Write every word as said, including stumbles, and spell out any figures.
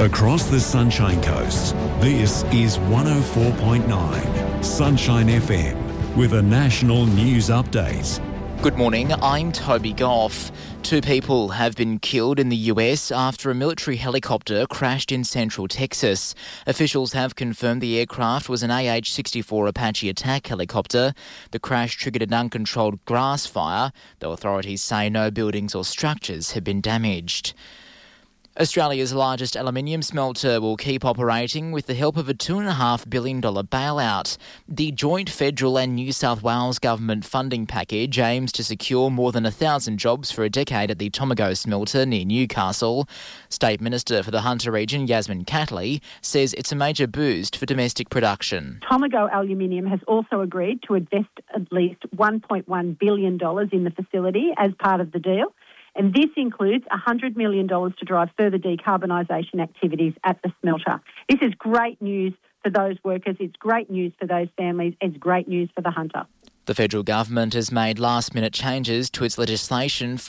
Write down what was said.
Across the Sunshine Coast, this is one oh four point nine Sunshine F M with a national news update. Good morning, I'm Toby Goff. Two people have been killed in the U S after a military helicopter crashed in central Texas. Officials have confirmed the aircraft was an A H sixty-four Apache attack helicopter. The crash triggered an uncontrolled grass fire, though authorities say no buildings or structures have been damaged. Australia's largest aluminium smelter will keep operating with the help of a two point five billion dollars bailout. The joint federal and New South Wales government funding package aims to secure more than one thousand jobs for a decade at the Tomago smelter near Newcastle. State Minister for the Hunter region, Yasmin Catley, says it's a major boost for domestic production. Tomago Aluminium has also agreed to invest at least one point one billion dollars in the facility as part of the deal. And this includes one hundred million dollars to drive further decarbonisation activities at the smelter. This is great news for those workers, it's great news for those families, it's great news for the Hunter. The federal government has made last-minute changes to its legislation